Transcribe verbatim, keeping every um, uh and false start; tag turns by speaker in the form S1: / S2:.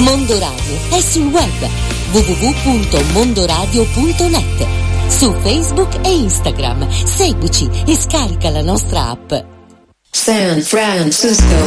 S1: Mondo Radio è sul web w w w punto mondoradio punto net, su Facebook e Instagram. Seguici e scarica la nostra app.
S2: San Francisco.